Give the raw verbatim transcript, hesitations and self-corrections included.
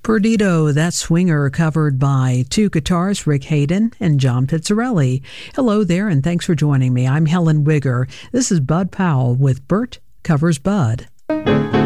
Perdido, that swinger covered by two guitarists, Rick Hayden and John Pizzarelli. Hello there, and thanks for joining me. I'm Helen Wigger. This is Bud Powell with Bert Covers Bud.